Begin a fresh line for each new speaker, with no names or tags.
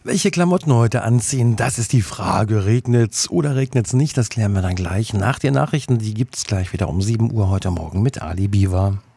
Welche Klamotten heute anziehen, das ist die Frage. Regnet's oder regnet's nicht? Das klären wir dann gleich nach den Nachrichten. Die gibt's gleich wieder um 7 Uhr heute Morgen mit Ali Biwa.